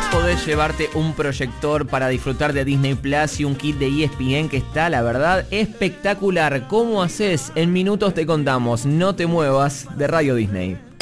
podés llevarte un proyector para disfrutar de Disney Plus y un kit de ESPN que está, la verdad, espectacular. ¿Cómo haces? En minutos te contamos. No te muevas de Radio Disney.